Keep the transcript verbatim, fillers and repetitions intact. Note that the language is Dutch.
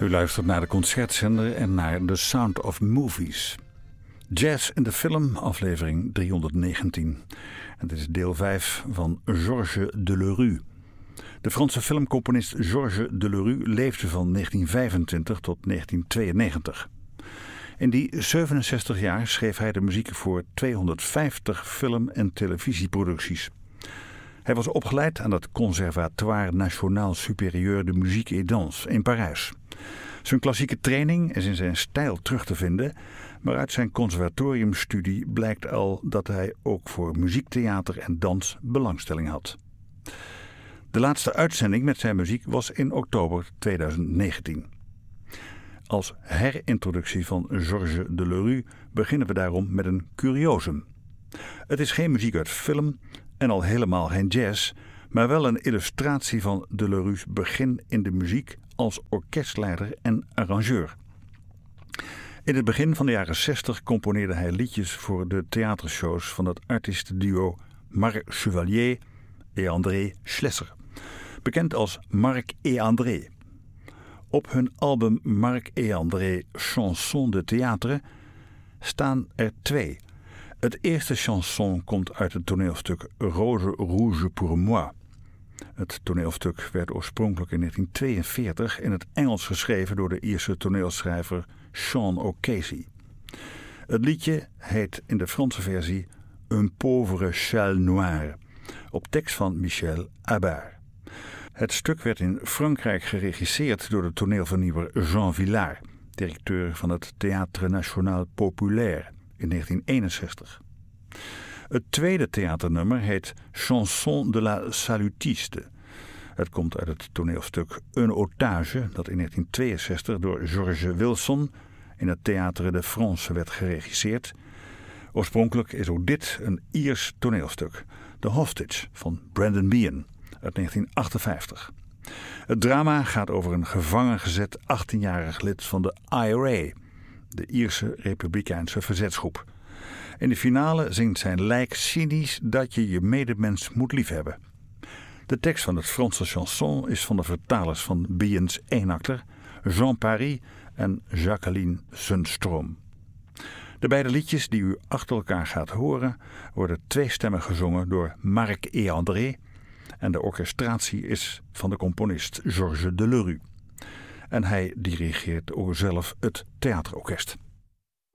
U luistert naar de Concertzender en naar The Sound of Movies. Jazz in de film, aflevering driehonderdnegentien. En dit is deel vijf van Georges Delerue. De Franse filmcomponist Georges Delerue leefde van negentien vijfentwintig tot negentien tweeënnegentig. In die zevenenzestig jaar schreef hij de muziek voor tweehonderdvijftig film- en televisieproducties. Hij was opgeleid aan het Conservatoire National Supérieur de Musique et Danse in Parijs. Zijn klassieke training is in zijn stijl terug te vinden, maar uit zijn conservatoriumstudie blijkt al dat hij ook voor muziektheater en dans belangstelling had. De laatste uitzending met zijn muziek was in oktober tweeduizend negentien. Als herintroductie van Georges Delerue beginnen we daarom met een curiosum. Het is geen muziek uit film en al helemaal geen jazz, maar wel een illustratie van Delerue's begin in de muziek als orkestleider en arrangeur. In het begin van de jaren zestig componeerde hij liedjes voor de theatershows van het artiestenduo Marc Chevalier en André Schlesser, bekend als Marc et André. Op hun album Marc et André Chanson de Théâtre staan er twee. Het eerste chanson komt uit het toneelstuk Rose Rouge pour moi. Het toneelstuk werd oorspronkelijk in negentien tweeënveertig in het Engels geschreven door de Ierse toneelschrijver Sean O'Casey. Het liedje heet in de Franse versie Un pauvre châle noir, op tekst van Michel Habart. Het stuk werd in Frankrijk geregisseerd door de toneelvernieuwer Jean Vilar, directeur van het Théâtre National Populaire in negentien eenenzestig. Het tweede theaternummer heet Chanson de la Salutiste. Het komt uit het toneelstuk Un otage, dat in negentien tweeënzestig door George Wilson in het Théâtre de France werd geregisseerd. Oorspronkelijk is ook dit een Iers toneelstuk, The Hostage van Brandon Behan uit negentien achtenvijftig. Het drama gaat over een gevangen gezet achttienjarig lid van de I R A, de Ierse Republikeinse Verzetsgroep. In de finale zingt zijn lijk cynisch dat je je medemens moet liefhebben. De tekst van het Franse chanson is van de vertalers van Behan's eenakter, Jean Paris en Jacqueline Sundstrom. De beide liedjes die u achter elkaar gaat horen worden tweestemmig gezongen door Marc et André en de orchestratie is van de componist Georges Delerue. En hij dirigeert ook zelf het theaterorkest.